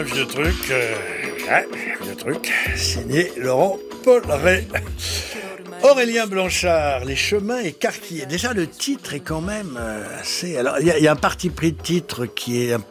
Vieux truc, signé Laurent Polleret. Aurélien Blanchard, Les chemins écarquillés. Déjà, le titre est quand même assez... Alors, il y a un parti pris de titre qui est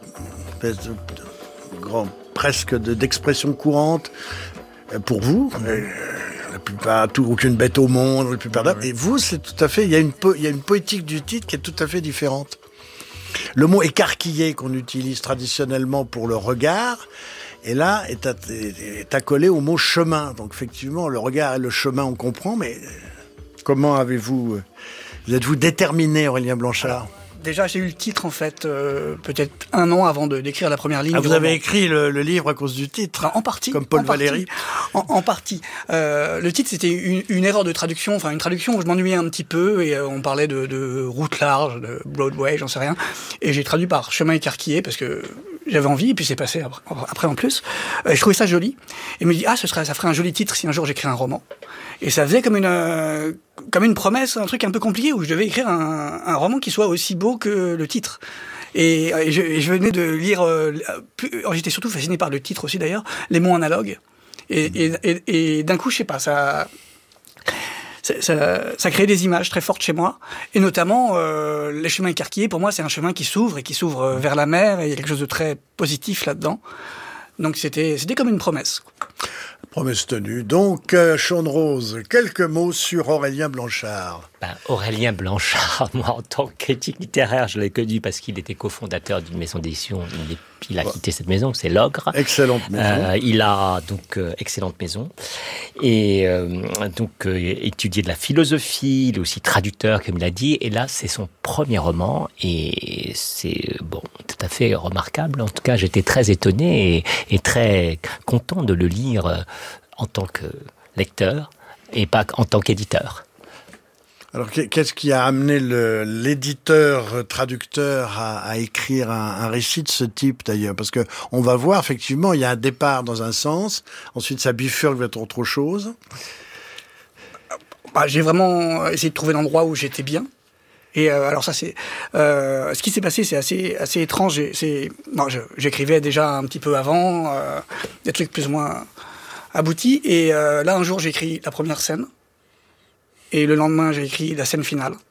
presque d'expression courante pour vous. La plupart, aucune bête au monde, la plupart d'âme. Et vous, c'est tout à fait... Il y a une poétique du titre qui est tout à fait différente. Le mot écarquillé qu'on utilise traditionnellement pour le regard, et là, est accolé au mot chemin. Donc, effectivement, le regard et le chemin, on comprend, mais comment vous êtes-vous déterminé, Aurélien Blanchard ? Déjà, j'ai eu le titre, en fait, peut-être un an avant d'écrire la première ligne. Vous avez écrit le livre à cause du titre ? En partie. Comme Paul Valéry ? En partie. Le titre, c'était une erreur de traduction, enfin une traduction où je m'ennuyais un petit peu, et on parlait de route large, de Broadway, j'en sais rien. Et j'ai traduit par chemin écarquillé, parce que j'avais envie, et puis c'est passé après en plus. Je trouvais ça joli. Et je me dis, ça ferait un joli titre si un jour j'écris un roman. Et ça faisait comme une promesse, un truc un peu compliqué où je devais écrire un roman qui soit aussi beau que le titre. Et je venais de lire, j'étais surtout fasciné par le titre aussi d'ailleurs, Les mots analogues. Et d'un coup, je sais pas, ça crée des images très fortes chez moi. Et notamment, les chemins écarquillés, pour moi, c'est un chemin qui s'ouvre vers la mer, et il y a quelque chose de très positif là-dedans. Donc c'était comme une promesse. Promesse tenue. Donc, Sean Rose, quelques mots sur Aurélien Blanchard. Aurélien Blanchard, moi, en tant que critique littéraire, je l'ai connu parce qu'il était cofondateur d'une maison d'édition. Il a quitté cette maison, c'est L'Ogre. Excellente maison. Il a donc excellente maison. Et étudié de la philosophie, il est aussi traducteur, comme il a dit. Et là, c'est son premier roman. Et c'est, tout à fait remarquable. En tout cas, j'étais très étonné et très content de le lire en tant que lecteur et pas en tant qu'éditeur. Alors, qu'est-ce qui a amené l'éditeur-traducteur à écrire un récit de ce type, d'ailleurs ? Parce que on va voir, effectivement, il y a un départ dans un sens, ensuite ça bifurque vers autre chose. J'ai vraiment essayé de trouver l'endroit où j'étais bien. Et alors ça, c'est ce qui s'est passé, c'est assez étrange. J'écrivais déjà un petit peu avant, des trucs plus ou moins aboutis. Et là, un jour, j'ai écrit la première scène. Et le lendemain, j'ai écrit la scène finale.